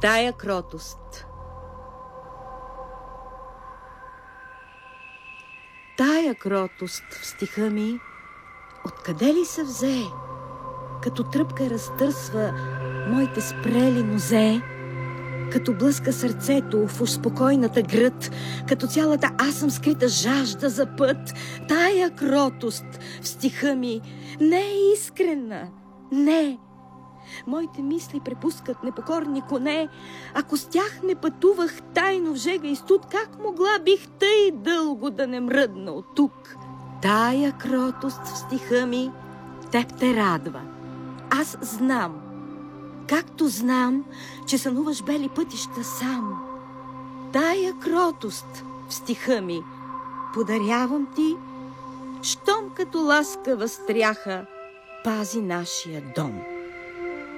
тая кротост. Тая кротост в стиха ми, откъде ли се взе? Като тръпка разтърсва моите спрели нозе, като блъска сърцето в успокойната гръд, като цялата аз съм скрита жажда за път. Тая кротост в стиха ми не е искрена, не. Моите мисли препускат непокорни коне. Ако с тях не пътувах тайно в жега и студ, как могла бих тъй дълго да не мръдна от тук? Тая кротост в стиха ми теб те радва. Аз знам, както знам, че сънуваш бели пътища сам. Тая кротост в стиха ми подарявам ти, щом като ласкава стряха пази нашия дом.